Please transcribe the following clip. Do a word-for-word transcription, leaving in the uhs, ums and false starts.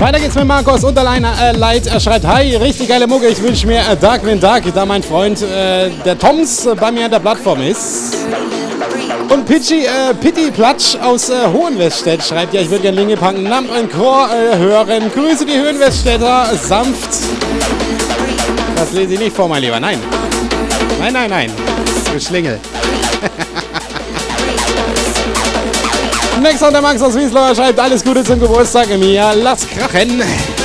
Weiter geht's mit Markus Unterlein äh, Light. Er schreibt, hi, richtig geile Mucke, ich wünsche mir äh, Darkwing Dark, da mein Freund äh, der Toms äh, bei mir an der Plattform ist. Und Pitchy, äh, Pitti Platsch aus äh, Hohenweststedt schreibt, ja, ich würde gerne Linke Punk Namt und Chor äh, hören. Grüße die Hohenweststädter, sanft. Das lese ich nicht vor, mein Lieber, nein. Nein, nein, nein, du Schlingel. Next on der Max aus Wiesloch schreibt, alles Gute zum Geburtstag, Emilia, lass krachen.